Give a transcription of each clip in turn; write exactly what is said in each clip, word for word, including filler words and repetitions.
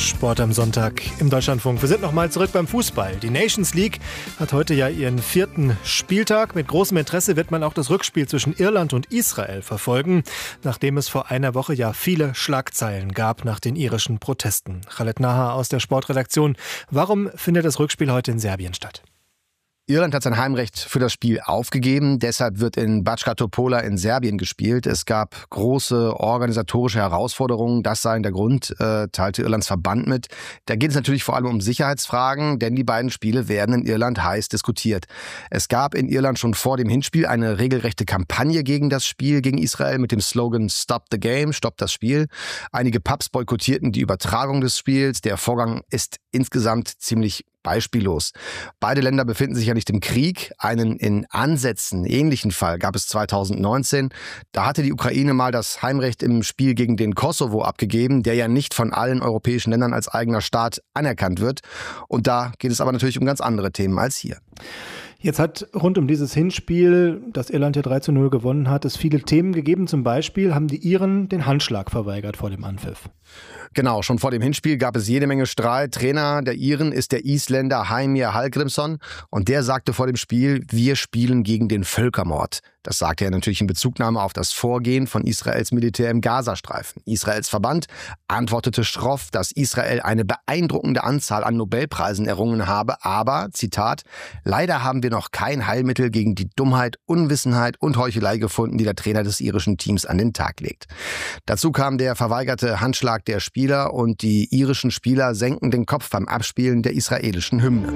Sport am Sonntag im Deutschlandfunk. Wir sind noch mal zurück beim Fußball. Die Nations League hat heute ja ihren vierten Spieltag. Mit großem Interesse wird man auch das Rückspiel zwischen Irland und Israel verfolgen, nachdem es vor einer Woche ja viele Schlagzeilen gab nach den irischen Protesten. Khaled Nahar aus der Sportredaktion. Warum findet das Rückspiel heute in Serbien statt? Irland hat sein Heimrecht für das Spiel aufgegeben. Deshalb wird in Bačka Topola in Serbien gespielt. Es gab große organisatorische Herausforderungen. Das sei der Grund, äh, teilte Irlands Verband mit. Da geht es natürlich vor allem um Sicherheitsfragen, denn die beiden Spiele werden in Irland heiß diskutiert. Es gab in Irland schon vor dem Hinspiel eine regelrechte Kampagne gegen das Spiel gegen Israel mit dem Slogan Stop the Game, Stopp das Spiel. Einige Pubs boykottierten die Übertragung des Spiels. Der Vorgang ist insgesamt ziemlich beispiellos. Beide Länder befinden sich ja nicht im Krieg. Einen in Ansätzen ähnlichen Fall gab es zweitausendneunzehn. Da hatte die Ukraine mal das Heimrecht im Spiel gegen den Kosovo abgegeben, der ja nicht von allen europäischen Ländern als eigener Staat anerkannt wird. Und da geht es aber natürlich um ganz andere Themen als hier. Jetzt hat rund um dieses Hinspiel, das Irland ja drei zu null gewonnen hat, es viele Themen gegeben. Zum Beispiel haben die Iren den Handschlag verweigert vor dem Anpfiff. Genau, schon vor dem Hinspiel gab es jede Menge Streit. Trainer der Iren ist der Isländer Heimir Hallgrímsson und der sagte vor dem Spiel, wir spielen gegen den Völkermord. Das sagte er natürlich in Bezugnahme auf das Vorgehen von Israels Militär im Gazastreifen. Israels Verband antwortete schroff, dass Israel eine beeindruckende Anzahl an Nobelpreisen errungen habe, aber, Zitat, leider haben wir noch kein Heilmittel gegen die Dummheit, Unwissenheit und Heuchelei gefunden, die der Trainer des irischen Teams an den Tag legt. Dazu kam der verweigerte Handschlag der Spieler und die irischen Spieler senken den Kopf beim Abspielen der israelischen Hymne.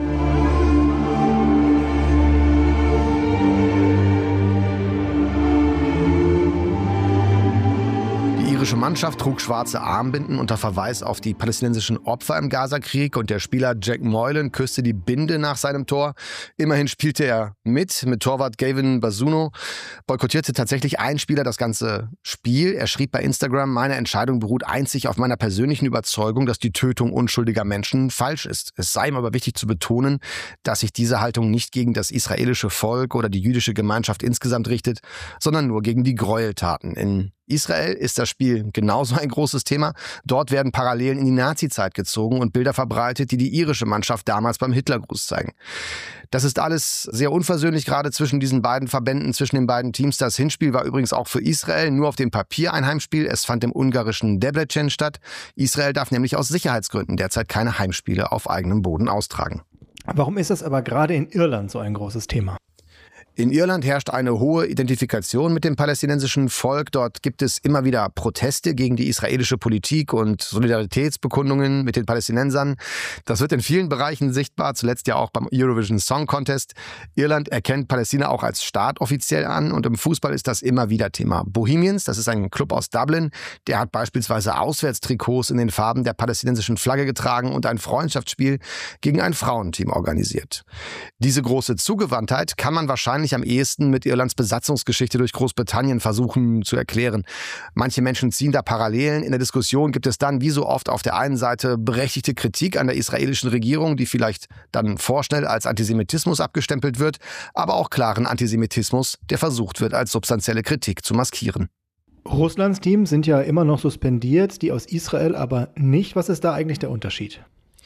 Die irische Mannschaft trug schwarze Armbinden unter Verweis auf die palästinensischen Opfer im Gazakrieg und der Spieler Jack Moylan küsste die Binde nach seinem Tor. Immerhin spielte er mit, mit Torwart Gavin Bazunu. Boykottierte tatsächlich ein Spieler das ganze Spiel. Er schrieb bei Instagram, meine Entscheidung beruht einzig auf meiner persönlichen Überzeugung, dass die Tötung unschuldiger Menschen falsch ist. Es sei ihm aber wichtig zu betonen, dass sich diese Haltung nicht gegen das israelische Volk oder die jüdische Gemeinschaft insgesamt richtet, sondern nur gegen die Gräueltaten. In Israel ist das Spiel genauso ein großes Thema. Dort werden Parallelen in die Nazizeit gezogen und Bilder verbreitet, die die irische Mannschaft damals beim Hitlergruß zeigen. Das ist alles sehr unversöhnlich, gerade zwischen diesen beiden Verbänden, zwischen den beiden Teams. Das Hinspiel war übrigens auch für Israel nur auf dem Papier ein Heimspiel. Es fand im ungarischen Debrecen statt. Israel darf nämlich aus Sicherheitsgründen derzeit keine Heimspiele auf eigenem Boden austragen. Warum ist das aber gerade in Irland so ein großes Thema? In Irland herrscht eine hohe Identifikation mit dem palästinensischen Volk. Dort gibt es immer wieder Proteste gegen die israelische Politik und Solidaritätsbekundungen mit den Palästinensern. Das wird in vielen Bereichen sichtbar, zuletzt ja auch beim Eurovision Song Contest. Irland erkennt Palästina auch als Staat offiziell an und im Fußball ist das immer wieder Thema. Bohemians, das ist ein Club aus Dublin, der hat beispielsweise Auswärtstrikots in den Farben der palästinensischen Flagge getragen und ein Freundschaftsspiel gegen ein Frauenteam organisiert. Diese große Zugewandtheit kann man wahrscheinlich am ehesten mit Irlands Besatzungsgeschichte durch Großbritannien versuchen zu erklären. Manche Menschen ziehen da Parallelen. In der Diskussion gibt es dann wie so oft auf der einen Seite berechtigte Kritik an der israelischen Regierung, die vielleicht dann vorschnell als Antisemitismus abgestempelt wird, aber auch klaren Antisemitismus, der versucht wird, als substanzielle Kritik zu maskieren. Russlands Teams sind ja immer noch suspendiert, die aus Israel aber nicht. Was ist da eigentlich der Unterschied?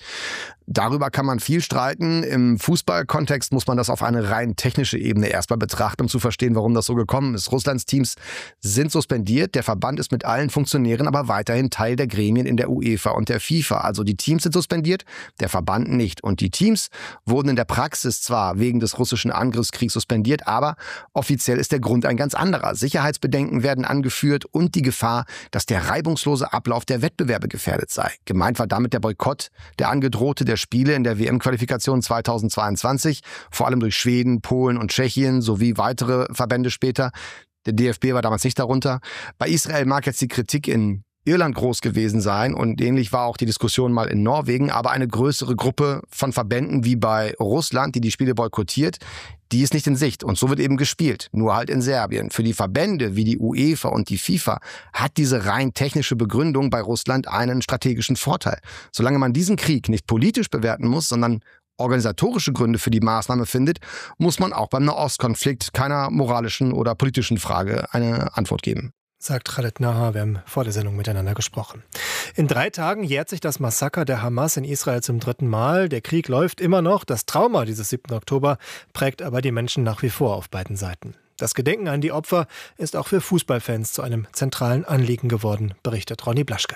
Darüber kann man viel streiten. Im Fußballkontext muss man das auf eine rein technische Ebene erstmal betrachten, um zu verstehen, warum das so gekommen ist. Russlands Teams sind suspendiert. Der Verband ist mit allen Funktionären aber weiterhin Teil der Gremien in der UEFA und der FIFA. Also die Teams sind suspendiert, der Verband nicht. Und die Teams wurden in der Praxis zwar wegen des russischen Angriffskriegs suspendiert, aber offiziell ist der Grund ein ganz anderer. Sicherheitsbedenken werden angeführt und die Gefahr, dass der reibungslose Ablauf der Wettbewerbe gefährdet sei. Gemeint war damit der Boykott, der angedrohte der Spiele in der W M-Qualifikation zweitausendzweiundzwanzig, vor allem durch Schweden, Polen und Tschechien sowie weitere Verbände später. Der D F B war damals nicht darunter. Bei Israel mag jetzt die Kritik in Irland groß gewesen sein und ähnlich war auch die Diskussion mal in Norwegen, aber eine größere Gruppe von Verbänden wie bei Russland, die die Spiele boykottiert, die ist nicht in Sicht und so wird eben gespielt, nur halt in Serbien. Für die Verbände wie die UEFA und die FIFA hat diese rein technische Begründung bei Russland einen strategischen Vorteil. Solange man diesen Krieg nicht politisch bewerten muss, sondern organisatorische Gründe für die Maßnahme findet, muss man auch beim Nahostkonflikt keiner moralischen oder politischen Frage eine Antwort geben. sagt Khaled Nahar. Wir haben vor der Sendung miteinander gesprochen. In drei Tagen jährt sich das Massaker der Hamas in Israel zum dritten Mal. Der Krieg läuft immer noch. Das Trauma dieses siebten Oktober prägt aber die Menschen nach wie vor auf beiden Seiten. Das Gedenken an die Opfer ist auch für Fußballfans zu einem zentralen Anliegen geworden, berichtet Ronny Blaschke.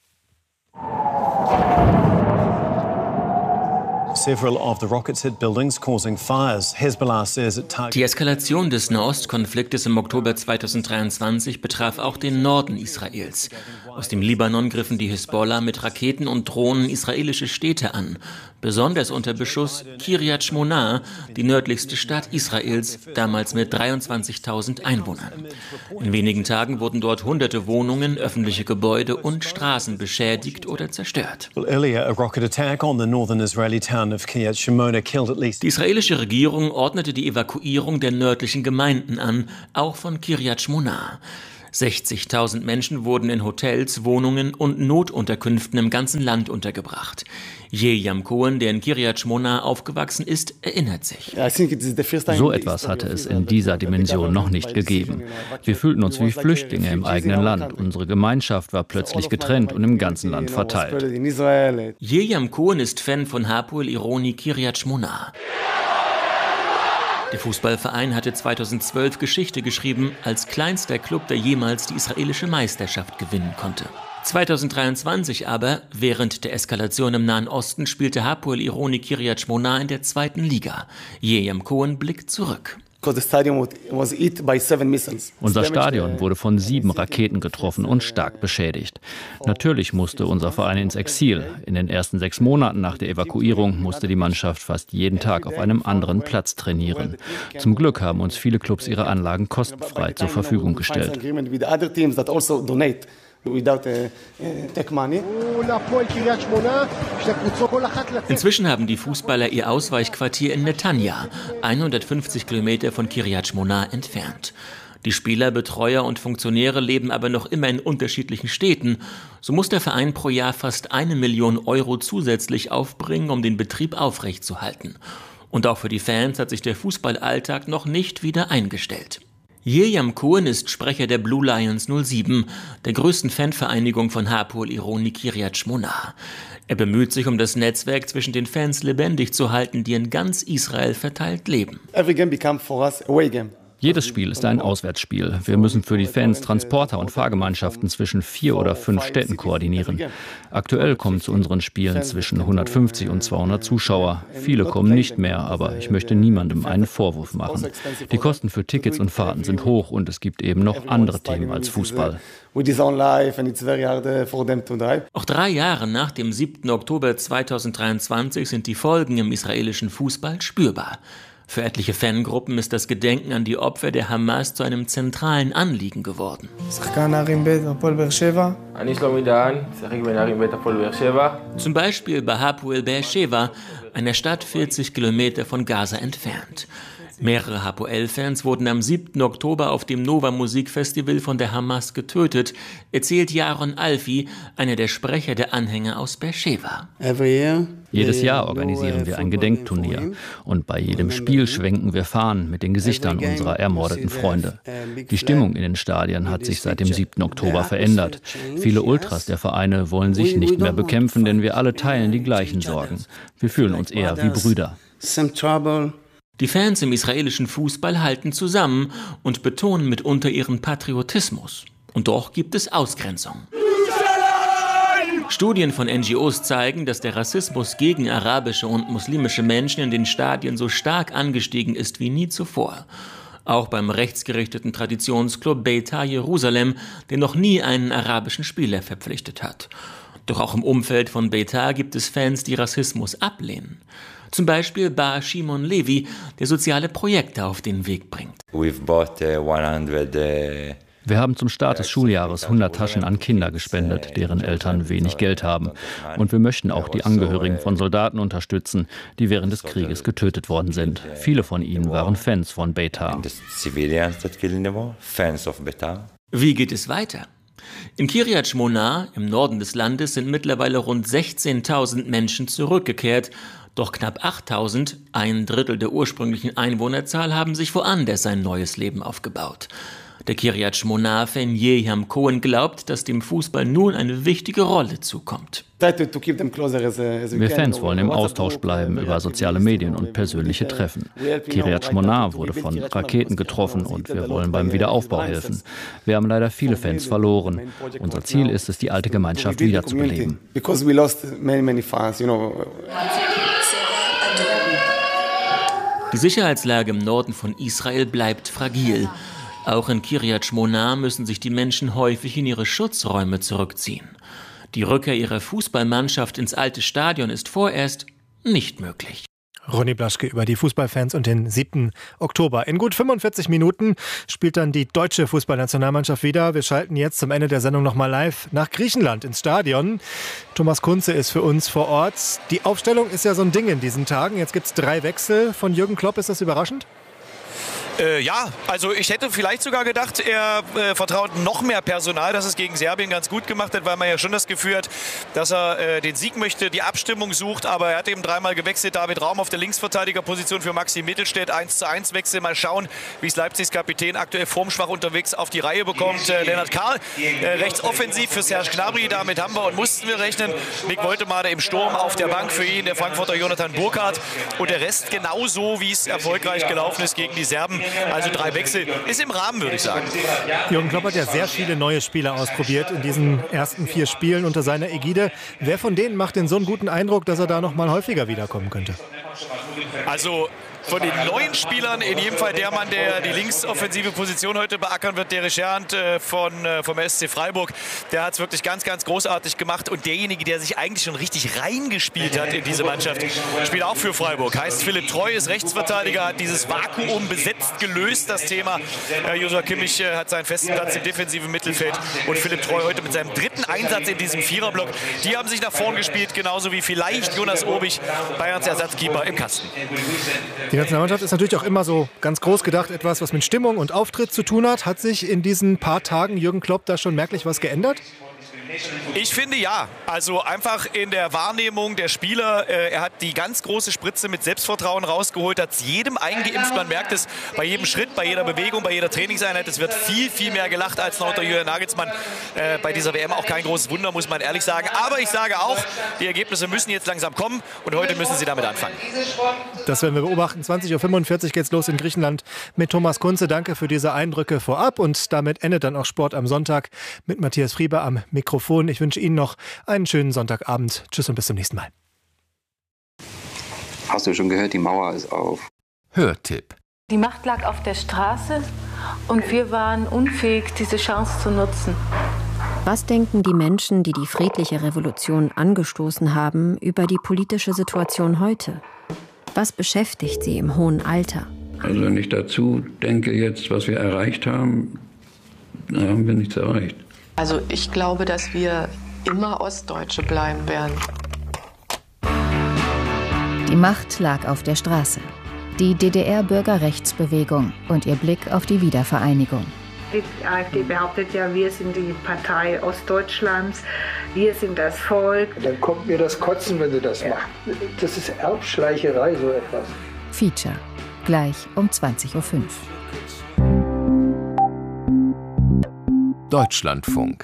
Die Eskalation des Nahostkonfliktes im Oktober zweitausenddreiundzwanzig betraf auch den Norden Israels. Aus dem Libanon griffen die Hisbollah mit Raketen und Drohnen israelische Städte an. Besonders unter Beschuss Kiryat Shmona, die nördlichste Stadt Israels, damals mit dreiundzwanzigtausend Einwohnern. In wenigen Tagen wurden dort hunderte Wohnungen, öffentliche Gebäude und Straßen beschädigt oder zerstört. Die israelische Regierung ordnete die Evakuierung der nördlichen Gemeinden an, auch von Kiryat Shmona. sechzigtausend Menschen wurden in Hotels, Wohnungen und Notunterkünften im ganzen Land untergebracht. Yeyam Cohen, der in Kiryat Shmona aufgewachsen ist, erinnert sich. So etwas hatte es in dieser Dimension noch nicht gegeben. Wir fühlten uns wie Flüchtlinge im eigenen Land. Unsere Gemeinschaft war plötzlich getrennt und im ganzen Land verteilt. Yeyam Cohen ist Fan von Hapoel Ironi Kiryat Shmona. Der Fußballverein hatte zweitausendzwölf Geschichte geschrieben, als kleinster Club, der jemals die israelische Meisterschaft gewinnen konnte. zweitausenddreiundzwanzig aber, während der Eskalation im Nahen Osten, spielte Hapoel Ironi Kiryat Shmona in der zweiten Liga. Yeyam Cohen blickt zurück. Unser Stadion wurde von sieben Raketen getroffen und stark beschädigt. Natürlich musste unser Verein ins Exil. In den ersten sechs Monaten nach der Evakuierung musste die Mannschaft fast jeden Tag auf einem anderen Platz trainieren. Zum Glück haben uns viele Clubs ihre Anlagen kostenfrei zur Verfügung gestellt. Inzwischen haben die Fußballer ihr Ausweichquartier in Netanya, hundertfünfzig Kilometer von Kiryat Shmona entfernt. Die Spieler, Betreuer und Funktionäre leben aber noch immer in unterschiedlichen Städten. So muss der Verein pro Jahr fast eine Million Euro zusätzlich aufbringen, um den Betrieb aufrechtzuerhalten. Und auch für die Fans hat sich der Fußballalltag noch nicht wieder eingestellt. Yeyam Cohen ist Sprecher der Blue Lions null sieben, der größten Fanvereinigung von Hapoel Ironi Kiryat Shmona. Er bemüht sich um das Netzwerk zwischen den Fans lebendig zu halten, die in ganz Israel verteilt leben. Every game becomes for us a away game. Jedes Spiel ist ein Auswärtsspiel. Wir müssen für die Fans Transporter und Fahrgemeinschaften zwischen vier oder fünf Städten koordinieren. Aktuell kommen zu unseren Spielen zwischen hundertfünfzig und zweihundert Zuschauer. Viele kommen nicht mehr, aber ich möchte niemandem einen Vorwurf machen. Die Kosten für Tickets und Fahrten sind hoch und es gibt eben noch andere Themen als Fußball. Auch drei Jahre nach dem siebten Oktober zweitausenddreiundzwanzig sind die Folgen im israelischen Fußball spürbar. Für etliche Fangruppen ist das Gedenken an die Opfer der Hamas zu einem zentralen Anliegen geworden. Zum Beispiel bei Hapoel Be'er-Sheva, einer Stadt vierzig Kilometer von Gaza entfernt. Mehrere Hapoel-Fans wurden am siebten Oktober auf dem Nova-Musikfestival von der Hamas getötet, erzählt Yaron Alfi, einer der Sprecher der Anhänger aus Be'er-Sheva. Jedes Jahr organisieren wir ein Gedenkturnier und bei jedem Spiel schwenken wir Fahnen mit den Gesichtern unserer ermordeten Freunde. Die Stimmung in den Stadien hat sich seit dem siebten Oktober verändert. Viele Ultras der Vereine wollen sich nicht mehr bekämpfen, denn wir alle teilen die gleichen Sorgen. Wir fühlen uns eher wie Brüder. Die Fans im israelischen Fußball halten zusammen und betonen mitunter ihren Patriotismus. Und doch gibt es Ausgrenzung. Studien von N G Os zeigen, dass der Rassismus gegen arabische und muslimische Menschen in den Stadien so stark angestiegen ist wie nie zuvor. Auch beim rechtsgerichteten Traditionsclub Beitar Jerusalem, der noch nie einen arabischen Spieler verpflichtet hat. Doch auch im Umfeld von Beitar gibt es Fans, die Rassismus ablehnen. Zum Beispiel Bar Shimon Levi, der soziale Projekte auf den Weg bringt. We've bought hundred, uh Wir haben zum Start des Schuljahres hundert Taschen an Kinder gespendet, deren Eltern wenig Geld haben. Und wir möchten auch die Angehörigen von Soldaten unterstützen, die während des Krieges getötet worden sind. Viele von ihnen waren Fans von Beitar. Wie geht es weiter? In Kiryat Shmona, im Norden des Landes, sind mittlerweile rund sechzehntausend Menschen zurückgekehrt. Doch knapp achttausend, ein Drittel der ursprünglichen Einwohnerzahl, haben sich woanders ein neues Leben aufgebaut. Der Kiryat Shmona-Fan Yehiam Cohen glaubt, dass dem Fußball nun eine wichtige Rolle zukommt. Wir Fans wollen im Austausch bleiben über soziale Medien und persönliche Treffen. Kiryat Shmona wurde von Raketen getroffen und wir wollen beim Wiederaufbau helfen. Wir haben leider viele Fans verloren. Unser Ziel ist es, die alte Gemeinschaft wiederzubeleben. Die Sicherheitslage im Norden von Israel bleibt fragil. Auch in Kiryat Shmona müssen sich die Menschen häufig in ihre Schutzräume zurückziehen. Die Rückkehr ihrer Fußballmannschaft ins alte Stadion ist vorerst nicht möglich. Ronny Blaschke über die Fußballfans und den siebten Oktober. In gut fünfundvierzig Minuten spielt dann die deutsche Fußballnationalmannschaft wieder. Wir schalten jetzt zum Ende der Sendung nochmal live nach Griechenland ins Stadion. Thomas Kunze ist für uns vor Ort. Die Aufstellung ist ja so ein Ding in diesen Tagen. Jetzt gibt es drei Wechsel von Jürgen Klopp. Ist das überraschend? Äh, ja, also ich hätte vielleicht sogar gedacht, er äh, vertraut noch mehr Personal, das es gegen Serbien ganz gut gemacht hat, weil man ja schon das Gefühl hat, dass er äh, den Sieg möchte, die Abstimmung sucht, aber er hat eben dreimal gewechselt. David Raum auf der Linksverteidigerposition für Maxi Mittelstädt, eins zu eins Wechsel. Mal schauen, wie es Leipzigs Kapitän aktuell formschwach unterwegs auf die Reihe bekommt. Äh, Lennart Kahl, äh, rechts offensiv für Serge Gnabry, damit haben wir und mussten wir rechnen. Nick Woltemade im Sturm, auf der Bank für ihn, der Frankfurter Jonathan Burkhardt und der Rest genauso, wie es erfolgreich gelaufen ist gegen die Serben. Also drei Wechsel ist im Rahmen, würde ich sagen. Jürgen Klopp hat ja sehr viele neue Spieler ausprobiert in diesen ersten vier Spielen unter seiner Ägide. Wer von denen macht denn so einen guten Eindruck, dass er da noch mal häufiger wiederkommen könnte? Also von den neuen Spielern in jedem Fall der Mann, der die linksoffensive Position heute beackern wird, der Richard äh, von, äh, vom S C Freiburg. Der hat es wirklich ganz, ganz großartig gemacht. Und derjenige, der sich eigentlich schon richtig reingespielt hat in diese Mannschaft, spielt auch für Freiburg. Heißt Philipp Treu, ist Rechtsverteidiger, hat dieses Vakuum besetzt, gelöst, das Thema. Äh, Joshua Kimmich äh, hat seinen festen Platz im defensiven Mittelfeld. Und Philipp Treu heute mit seinem dritten Einsatz in diesem Viererblock. Die haben sich nach vorn gespielt, genauso wie vielleicht Jonas Obich, Bayerns Ersatzkeeper, im Kasten. Die Nationalmannschaft ist natürlich auch immer so ganz groß gedacht, etwas, was mit Stimmung und Auftritt zu tun hat. Hat sich in diesen paar Tagen Jürgen Klopp da schon merklich was geändert? Ich finde ja, also einfach in der Wahrnehmung der Spieler, äh, er hat die ganz große Spritze mit Selbstvertrauen rausgeholt, hat es jedem eingeimpft, man merkt es bei jedem Schritt, bei jeder Bewegung, bei jeder Trainingseinheit, es wird viel, viel mehr gelacht als noch unter Julian Nagelsmann. Äh, bei dieser W M auch kein großes Wunder, muss man ehrlich sagen, aber ich sage auch, die Ergebnisse müssen jetzt langsam kommen und heute müssen sie damit anfangen. Das werden wir beobachten. zwanzig Uhr fünfundvierzig geht es los in Griechenland mit Thomas Kunze. Danke für diese Eindrücke vorab und damit endet dann auch Sport am Sonntag mit Matthias Frieber am Mikrofon. Ich wünsche Ihnen noch einen schönen Sonntagabend. Tschüss und bis zum nächsten Mal. Hast du schon gehört, die Mauer ist auf. Hörtipp. Die Macht lag auf der Straße und wir waren unfähig, diese Chance zu nutzen. Was denken die Menschen, die die friedliche Revolution angestoßen haben, über die politische Situation heute? Was beschäftigt sie im hohen Alter? Also wenn ich dazu denke jetzt, was wir erreicht haben, da haben wir nichts erreicht. Also ich glaube, dass wir immer Ostdeutsche bleiben werden. Die Macht lag auf der Straße. Die D D R-Bürgerrechtsbewegung und ihr Blick auf die Wiedervereinigung. Die AfD behauptet ja, wir sind die Partei Ostdeutschlands, wir sind das Volk. Dann kommt mir das Kotzen, wenn sie das macht. Das ist Erbschleicherei, so etwas. Feature. Gleich um zwanzig Uhr fünf. Deutschlandfunk.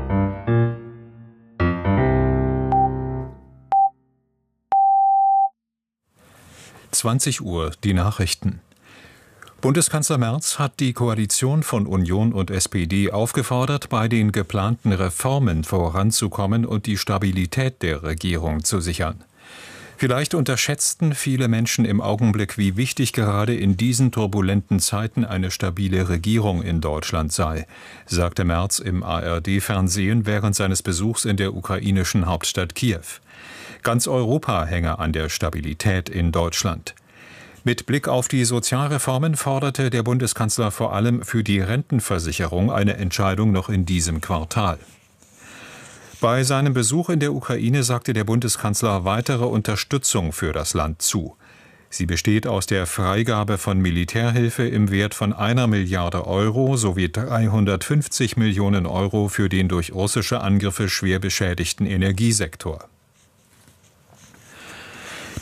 zwanzig Uhr, die Nachrichten. Bundeskanzler Merz hat die Koalition von Union und S P D aufgefordert, bei den geplanten Reformen voranzukommen und die Stabilität der Regierung zu sichern. Vielleicht unterschätzten viele Menschen im Augenblick, wie wichtig gerade in diesen turbulenten Zeiten eine stabile Regierung in Deutschland sei, sagte Merz im A R D-Fernsehen während seines Besuchs in der ukrainischen Hauptstadt Kiew. Ganz Europa hänge an der Stabilität in Deutschland. Mit Blick auf die Sozialreformen forderte der Bundeskanzler vor allem für die Rentenversicherung eine Entscheidung noch in diesem Quartal. Bei seinem Besuch in der Ukraine sagte der Bundeskanzler weitere Unterstützung für das Land zu. Sie besteht aus der Freigabe von Militärhilfe im Wert von einer Milliarde Euro sowie dreihundertfünfzig Millionen Euro für den durch russische Angriffe schwer beschädigten Energiesektor.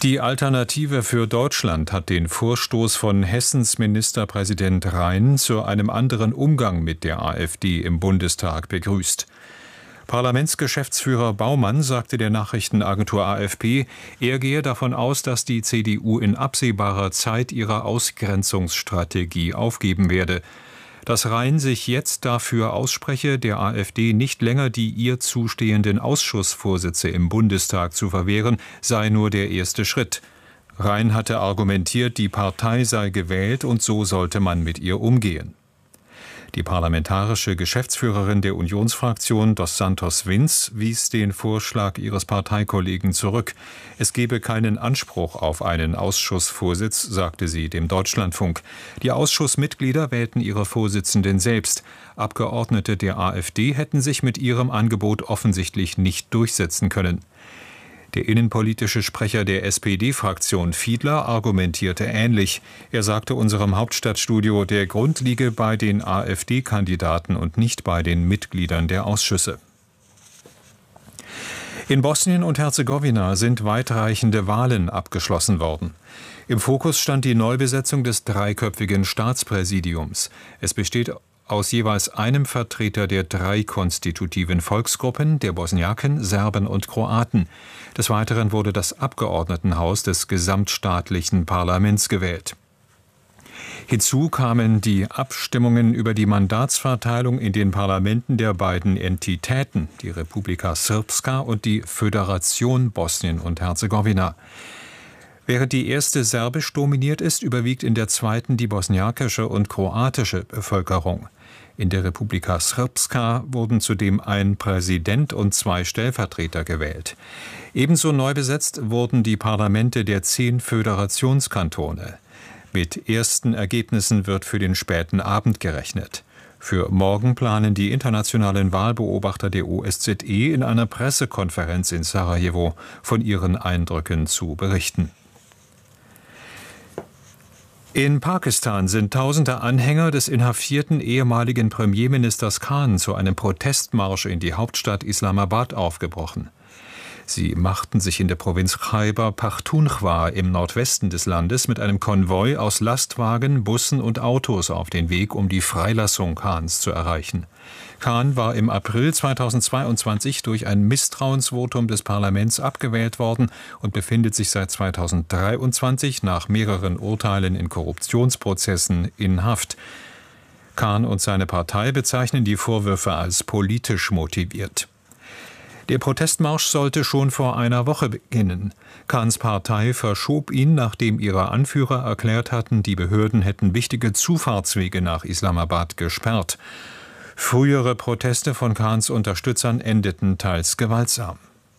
Die Alternative für Deutschland hat den Vorstoß von Hessens Ministerpräsident Rhein zu einem anderen Umgang mit der AfD im Bundestag begrüßt. Parlamentsgeschäftsführer Baumann sagte der Nachrichtenagentur A F P, er gehe davon aus, dass die C D U in absehbarer Zeit ihre Ausgrenzungsstrategie aufgeben werde. Dass Rhein sich jetzt dafür ausspreche, der AfD nicht länger die ihr zustehenden Ausschussvorsitze im Bundestag zu verwehren, sei nur der erste Schritt. Rhein hatte argumentiert, die Partei sei gewählt und so sollte man mit ihr umgehen. Die parlamentarische Geschäftsführerin der Unionsfraktion Dos Santos Vince wies den Vorschlag ihres Parteikollegen zurück. Es gebe keinen Anspruch auf einen Ausschussvorsitz, sagte sie dem Deutschlandfunk. Die Ausschussmitglieder wählten ihre Vorsitzenden selbst. Abgeordnete der AfD hätten sich mit ihrem Angebot offensichtlich nicht durchsetzen können. Der innenpolitische Sprecher der S P D-Fraktion Fiedler argumentierte ähnlich. Er sagte unserem Hauptstadtstudio, der Grund liege bei den AfD-Kandidaten und nicht bei den Mitgliedern der Ausschüsse. In Bosnien und Herzegowina sind weitreichende Wahlen abgeschlossen worden. Im Fokus stand die Neubesetzung des dreiköpfigen Staatspräsidiums. Es besteht aus jeweils einem Vertreter der drei konstitutiven Volksgruppen, der Bosniaken, Serben und Kroaten. Des Weiteren wurde das Abgeordnetenhaus des gesamtstaatlichen Parlaments gewählt. Hinzu kamen die Abstimmungen über die Mandatsverteilung in den Parlamenten der beiden Entitäten, die Republika Srpska und die Föderation Bosnien und Herzegowina. Während die erste serbisch dominiert ist, überwiegt in der zweiten die bosniakische und kroatische Bevölkerung. In der Republika Srpska wurden zudem ein Präsident und zwei Stellvertreter gewählt. Ebenso neu besetzt wurden die Parlamente der zehn Föderationskantone. Mit ersten Ergebnissen wird für den späten Abend gerechnet. Für morgen planen die internationalen Wahlbeobachter der O S Z E in einer Pressekonferenz in Sarajevo von ihren Eindrücken zu berichten. In Pakistan sind tausende Anhänger des inhaftierten ehemaligen Premierministers Khan zu einem Protestmarsch in die Hauptstadt Islamabad aufgebrochen. Sie machten sich in der Provinz Khyber Pakhtunkhwa im Nordwesten des Landes mit einem Konvoi aus Lastwagen, Bussen und Autos auf den Weg, um die Freilassung Khans zu erreichen. Khan war im April zweitausendzweiundzwanzig durch ein Misstrauensvotum des Parlaments abgewählt worden und befindet sich seit zweitausenddreiundzwanzig nach mehreren Urteilen in Korruptionsprozessen in Haft. Khan und seine Partei bezeichnen die Vorwürfe als politisch motiviert. Der Protestmarsch sollte schon vor einer Woche beginnen. Khans Partei verschob ihn, nachdem ihre Anführer erklärt hatten, die Behörden hätten wichtige Zufahrtswege nach Islamabad gesperrt. Frühere Proteste von Khans Unterstützern endeten teils gewaltsam.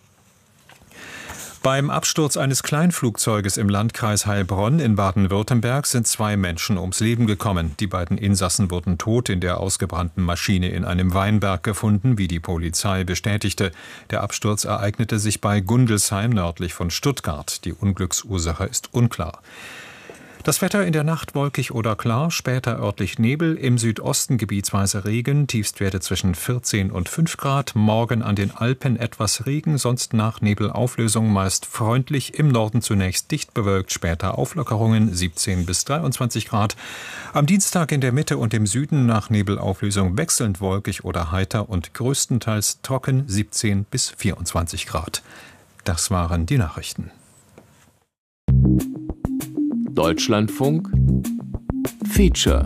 Beim Absturz eines Kleinflugzeuges im Landkreis Heilbronn in Baden-Württemberg sind zwei Menschen ums Leben gekommen. Die beiden Insassen wurden tot in der ausgebrannten Maschine in einem Weinberg gefunden, wie die Polizei bestätigte. Der Absturz ereignete sich bei Gundelsheim nördlich von Stuttgart. Die Unglücksursache ist unklar. Das Wetter in der Nacht wolkig oder klar, später örtlich Nebel, im Südosten gebietsweise Regen, Tiefstwerte zwischen vierzehn und fünf Grad, morgen an den Alpen etwas Regen, sonst nach Nebelauflösung meist freundlich, im Norden zunächst dicht bewölkt, später Auflockerungen, siebzehn bis dreiundzwanzig Grad. Am Dienstag in der Mitte und im Süden nach Nebelauflösung wechselnd wolkig oder heiter und größtenteils trocken, siebzehn bis vierundzwanzig Grad. Das waren die Nachrichten. Deutschlandfunk Feature.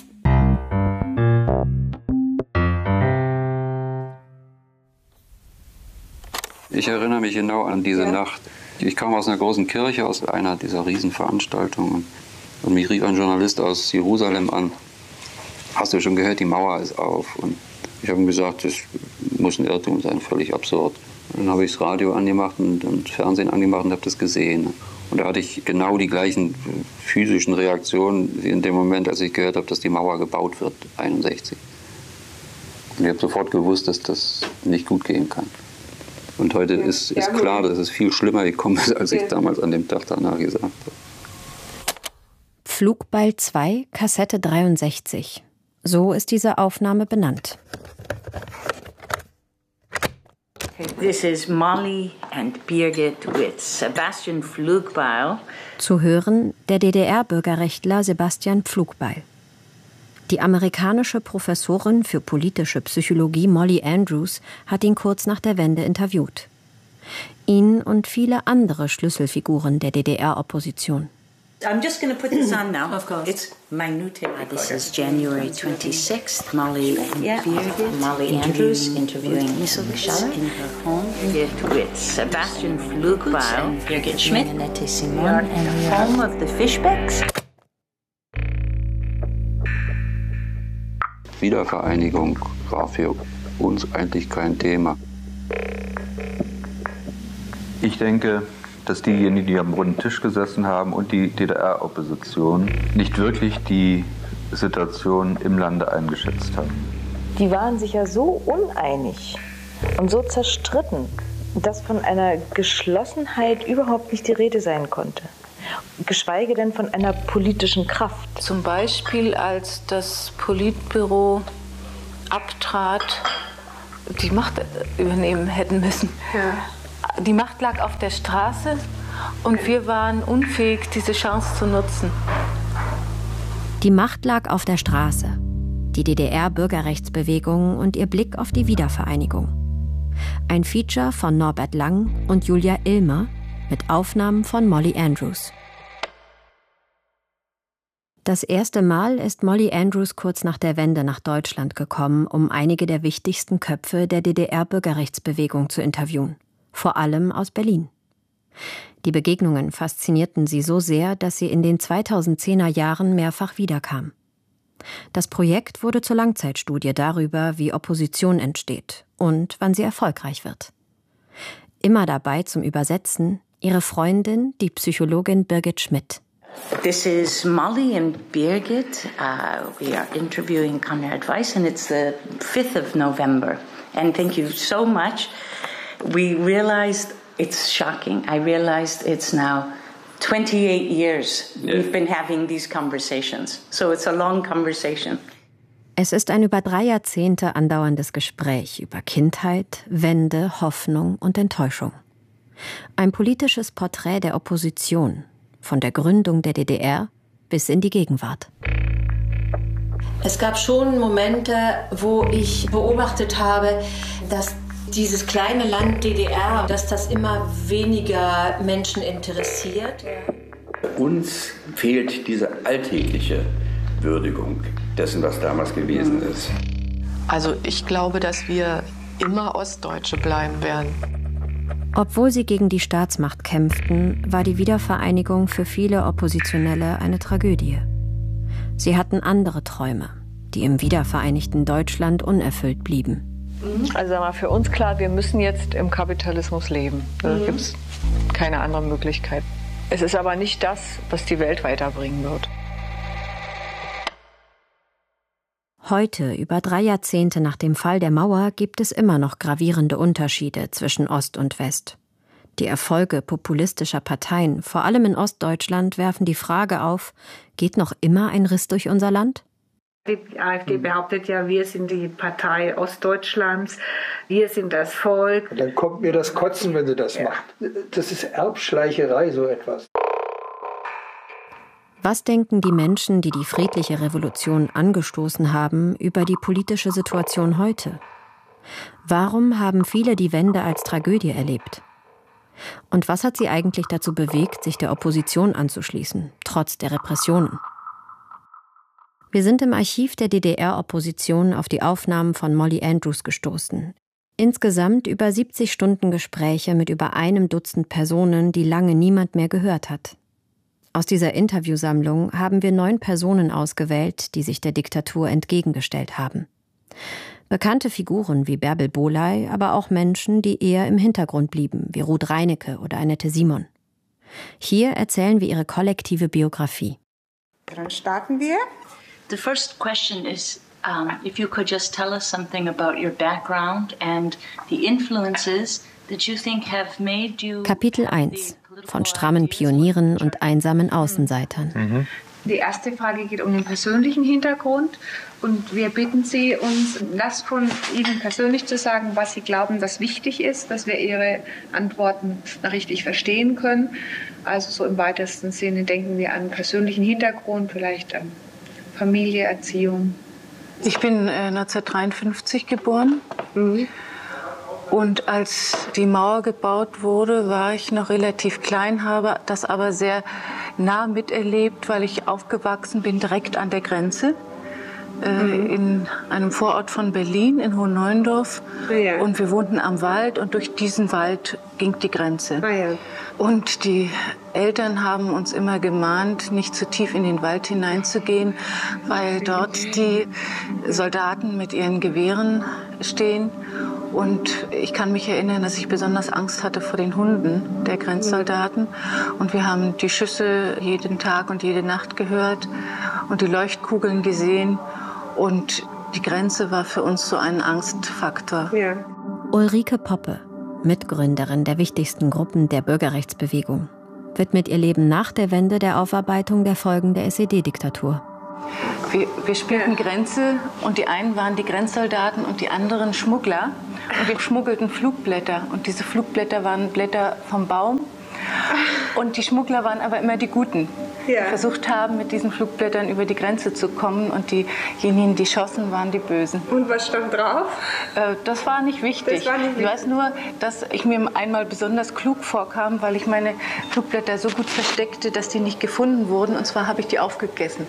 Ich erinnere mich genau an diese ja. Nacht. Ich kam aus einer großen Kirche, aus einer dieser Riesenveranstaltungen. Und mich rief ein Journalist aus Jerusalem an. Hast du schon gehört, die Mauer ist auf? Und ich habe ihm gesagt, das muss ein Irrtum sein, völlig absurd. Und dann habe ich das Radio angemacht und, und Fernsehen angemacht und habe das gesehen. Und da hatte ich genau die gleichen physischen Reaktionen wie in dem Moment, als ich gehört habe, dass die Mauer gebaut wird, einundsechzig. Und ich habe sofort gewusst, dass das nicht gut gehen kann. Und heute ja, ist, ist klar, dass es viel schlimmer gekommen ist, als ich damals an dem Tag danach gesagt habe. Flugball zwei, Kassette dreiundsechzig. So ist diese Aufnahme benannt. This is Molly and Birgit with Sebastian Pflugbeil. Zu hören der D D R-Bürgerrechtler Sebastian Pflugbeil. Die amerikanische Professorin für politische Psychologie Molly Andrews hat ihn kurz nach der Wende interviewt. Ihn und viele andere Schlüsselfiguren der D D R-Opposition. I'm just going to put this on now. Of course. It's my new tape. Uh, this is January twenty-sixth. Molly and yeah. Birgit. Molly Andrews interviewing Miss Schaller in her home. With Sebastian Pflugbeil and Birgit Schmidt. We are in the home of the Fischbecks. Wiedervereinigung war für uns eigentlich kein Thema. Ich denke, dass diejenigen, die am runden Tisch gesessen haben und die D D R-Opposition nicht wirklich die Situation im Lande eingeschätzt haben. Die waren sich ja so uneinig und so zerstritten, dass von einer Geschlossenheit überhaupt nicht die Rede sein konnte. Geschweige denn von einer politischen Kraft. Zum Beispiel, als das Politbüro abtrat, die Macht übernehmen hätten müssen. Ja. Die Macht lag auf der Straße und wir waren unfähig, diese Chance zu nutzen. Die Macht lag auf der Straße. Die D D R-Bürgerrechtsbewegung und ihr Blick auf die Wiedervereinigung. Ein Feature von Norbert Lang und Julia Illmer mit Aufnahmen von Molly Andrews. Das erste Mal ist Molly Andrews kurz nach der Wende nach Deutschland gekommen, um einige der wichtigsten Köpfe der D D R-Bürgerrechtsbewegung zu interviewen. Vor allem aus Berlin. Die Begegnungen faszinierten sie so sehr, dass sie in den zweitausendzehner Jahren mehrfach wiederkam. Das Projekt wurde zur Langzeitstudie darüber, wie Opposition entsteht und wann sie erfolgreich wird. Immer dabei zum Übersetzen ihre Freundin, die Psychologin Birgit Schmidt. This is Molly and Birgit. Uh, we are interviewing Conrad Weiss, and it's the fifth of November. And thank you so much. We realized it's shocking. I realized it's now twenty-eight years yeah. we've been having these conversations. So it's a long conversation. Es ist ein über drei Jahrzehnte andauerndes Gespräch über Kindheit, Wende, Hoffnung und Enttäuschung. Ein politisches Porträt der Opposition, von der Gründung der D D R bis in die Gegenwart. Es gab schon Momente, wo ich beobachtet habe, dass dieses kleine Land D D R, dass das immer weniger Menschen interessiert. Uns fehlt diese alltägliche Würdigung dessen, was damals gewesen ist. Also ich glaube, dass wir immer Ostdeutsche bleiben werden. Obwohl sie gegen die Staatsmacht kämpften, war die Wiedervereinigung für viele Oppositionelle eine Tragödie. Sie hatten andere Träume, die im wiedervereinigten Deutschland unerfüllt blieben. Also mal für uns klar, wir müssen jetzt im Kapitalismus leben. Da mhm. gibt es keine andere Möglichkeit. Es ist aber nicht das, was die Welt weiterbringen wird. Heute, über drei Jahrzehnte nach dem Fall der Mauer, gibt es immer noch gravierende Unterschiede zwischen Ost und West. Die Erfolge populistischer Parteien, vor allem in Ostdeutschland, werfen die Frage auf, geht noch immer ein Riss durch unser Land? Die AfD behauptet ja, wir sind die Partei Ostdeutschlands, wir sind das Volk. Und dann kommt mir das Kotzen, wenn sie das ja. macht. Das ist Erbschleicherei, so etwas. Was denken die Menschen, die die friedliche Revolution angestoßen haben, über die politische Situation heute? Warum haben viele die Wende als Tragödie erlebt? Und was hat sie eigentlich dazu bewegt, sich der Opposition anzuschließen, trotz der Repressionen? Wir sind im Archiv der D D R-Opposition auf die Aufnahmen von Molly Andrews gestoßen. Insgesamt über siebzig Stunden Gespräche mit über einem Dutzend Personen, die lange niemand mehr gehört hat. Aus dieser Interviewsammlung haben wir neun Personen ausgewählt, die sich der Diktatur entgegengestellt haben. Bekannte Figuren wie Bärbel Bohley, aber auch Menschen, die eher im Hintergrund blieben, wie Ruth Reinecke oder Annette Simon. Hier erzählen wir ihre kollektive Biografie. Dann starten wir. The first question is, um, if you could just tell us something about your background and the influences that you think have made you... Kapitel eins. Von strammen Pionieren und einsamen Außenseitern. Mhm. Die erste Frage geht um den persönlichen Hintergrund und wir bitten Sie, uns das von Ihnen persönlich zu sagen, was Sie glauben, dass wichtig ist, dass wir Ihre Antworten richtig verstehen können. Also so im weitesten Sinne denken wir an persönlichen Hintergrund, vielleicht an Familie, Erziehung. Ich bin äh, neunzehnhundertdreiundfünfzig geboren. Mhm. Und als die Mauer gebaut wurde, war ich noch relativ klein, habe das aber sehr nah miterlebt, weil ich aufgewachsen bin direkt an der Grenze. Äh, mhm. In einem Vorort von Berlin, in Hohenneuendorf. Ah, ja. Und wir wohnten am Wald und durch diesen Wald ging die Grenze. Ah, ja. Und die Eltern haben uns immer gemahnt, nicht zu tief in den Wald hineinzugehen, weil dort die Soldaten mit ihren Gewehren stehen. Und ich kann mich erinnern, dass ich besonders Angst hatte vor den Hunden der Grenzsoldaten. Und wir haben die Schüsse jeden Tag und jede Nacht gehört und die Leuchtkugeln gesehen. Und die Grenze war für uns so ein Angstfaktor. Ja. Ulrike Poppe, Mitgründerin der wichtigsten Gruppen der Bürgerrechtsbewegung, widmet ihr Leben nach der Wende der Aufarbeitung der Folgen der S E D-Diktatur. Wir, wir spielten Grenze und die einen waren die Grenzsoldaten und die anderen Schmuggler. Und wir schmuggelten Flugblätter und diese Flugblätter waren Blätter vom Baum. Und die Schmuggler waren aber immer die Guten, die ja. versucht haben, mit diesen Flugblättern über die Grenze zu kommen. Und diejenigen, die schossen, waren die Bösen. Und was stand drauf? Äh, das war nicht wichtig. Das war nicht wichtig. Ich weiß nur, dass ich mir einmal besonders klug vorkam, weil ich meine Flugblätter so gut versteckte, dass die nicht gefunden wurden. Und zwar habe ich die aufgegessen.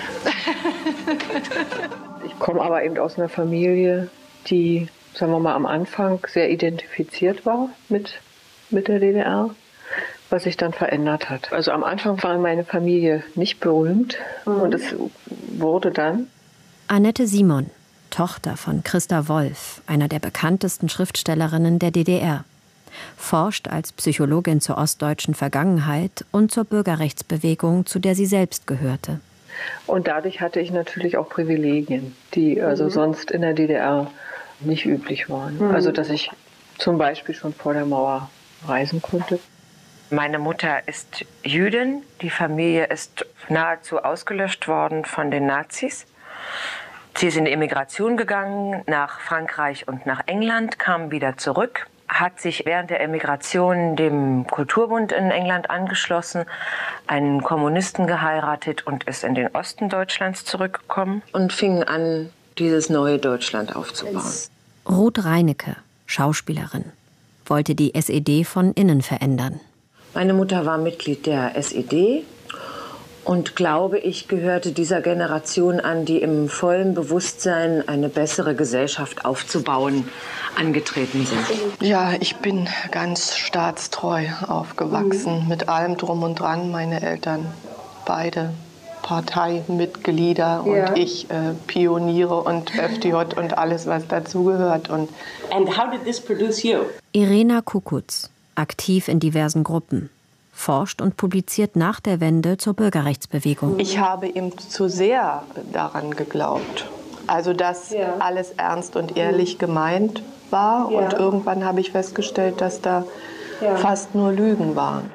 Ich komme aber eben aus einer Familie, die, sagen wir mal, am Anfang sehr identifiziert war mit, mit der D D R, was sich dann verändert hat. Also am Anfang war meine Familie nicht berühmt mhm. und es wurde dann. Annette Simon, Tochter von Christa Wolf, einer der bekanntesten Schriftstellerinnen der D D R, forscht als Psychologin zur ostdeutschen Vergangenheit und zur Bürgerrechtsbewegung, zu der sie selbst gehörte. Und dadurch hatte ich natürlich auch Privilegien, die also mhm. sonst in der D D R nicht üblich waren. Mhm. Also dass ich zum Beispiel schon vor der Mauer reisen konnte. Meine Mutter ist Jüdin. Die Familie ist nahezu ausgelöscht worden von den Nazis. Sie ist in die Emigration gegangen nach Frankreich und nach England, kam wieder zurück, hat sich während der Emigration dem Kulturbund in England angeschlossen, einen Kommunisten geheiratet und ist in den Osten Deutschlands zurückgekommen und fing an, dieses neue Deutschland aufzubauen. Ruth Reinecke, Schauspielerin, wollte die S E D von innen verändern. Meine Mutter war Mitglied der S E D und, glaube ich, gehörte dieser Generation an, die im vollen Bewusstsein, eine bessere Gesellschaft aufzubauen, angetreten sind. Ja, ich bin ganz staatstreu aufgewachsen, mhm. mit allem drum und dran. Meine Eltern beide Parteimitglieder ja. und ich äh, Pioniere und F D J und alles, was dazugehört. Und And how did this produce you? Irena Kukutz, aktiv in diversen Gruppen, forscht und publiziert nach der Wende zur Bürgerrechtsbewegung. Ich habe eben zu sehr daran geglaubt. Also, dass ja. alles ernst und ehrlich gemeint war. Ja. Und irgendwann habe ich festgestellt, dass da ja. fast nur Lügen waren.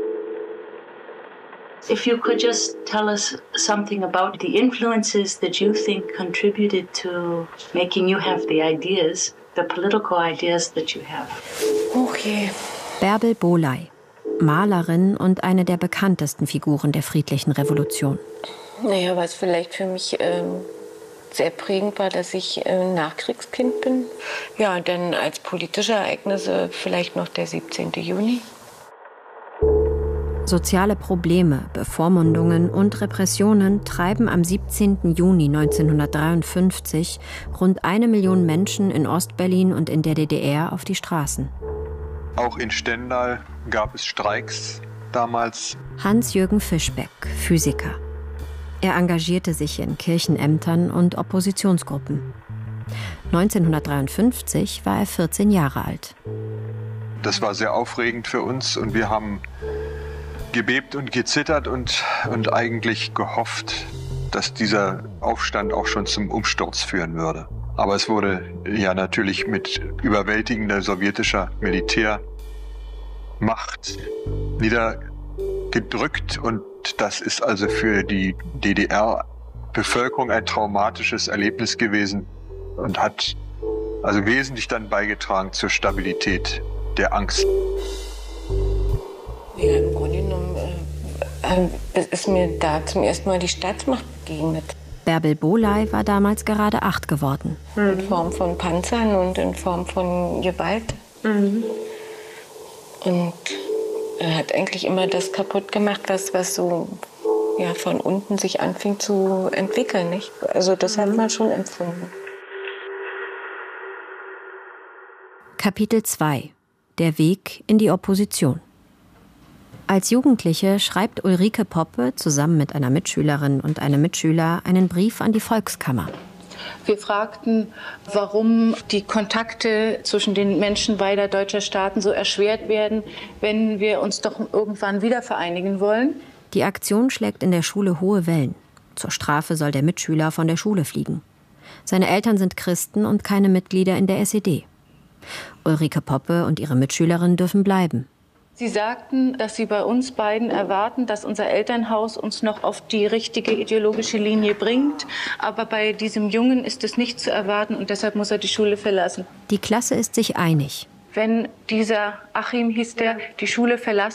If you could just tell us something about the influences that you think contributed to making you have the ideas, the political ideas that you have. Okay. Bärbel Bohley, Malerin und eine der bekanntesten Figuren der friedlichen Revolution. Naja, was vielleicht für mich ähm, sehr prägend war, dass ich äh, Nachkriegskind bin. Ja, und dann als politische Ereignisse vielleicht noch der siebzehnten Juni. Soziale Probleme, Bevormundungen und Repressionen treiben am siebzehnten Juni neunzehnhundertdreiundfünfzig rund eine Million Menschen in Ostberlin und in der D D R auf die Straßen. Auch in Stendal gab es Streiks damals. Hans-Jürgen Fischbeck, Physiker. Er engagierte sich in Kirchenämtern und Oppositionsgruppen. neunzehnhundertdreiundfünfzig war er vierzehn Jahre alt. Das war sehr aufregend für uns und wir haben gebebt und gezittert und, und eigentlich gehofft, dass dieser Aufstand auch schon zum Umsturz führen würde. Aber es wurde ja natürlich mit überwältigender sowjetischer Militärmacht niedergedrückt und Und das ist also für die D D R-Bevölkerung ein traumatisches Erlebnis gewesen und hat also wesentlich dann beigetragen zur Stabilität der Angst. Ja, im Grunde genommen äh, ist mir da zum ersten Mal die Staatsmacht begegnet. Bärbel Bohley war damals gerade acht geworden. In Form von Panzern und in Form von Gewalt. Mhm. Und er hat eigentlich immer das kaputt gemacht, was, was so ja, von unten sich anfing zu entwickeln. Nicht? Also das mhm. hat man schon empfunden. Kapitel zwei. Der Weg in die Opposition. Als Jugendliche schreibt Ulrike Poppe zusammen mit einer Mitschülerin und einem Mitschüler einen Brief an die Volkskammer. Wir fragten, warum die Kontakte zwischen den Menschen beider deutscher Staaten so erschwert werden, wenn wir uns doch irgendwann wieder vereinigen wollen. Die Aktion schlägt in der Schule hohe Wellen. Zur Strafe soll der Mitschüler von der Schule fliegen. Seine Eltern sind Christen und keine Mitglieder in der S E D. Ulrike Poppe und ihre Mitschülerin dürfen bleiben. Sie sagten, dass Sie bei uns beiden erwarten, dass unser Elternhaus uns noch auf die richtige ideologische Linie bringt. Aber bei diesem Jungen ist es nicht zu erwarten und deshalb muss er die Schule verlassen. Die Klasse ist sich einig. Wenn dieser Achim, hieß der, die Schule verlassen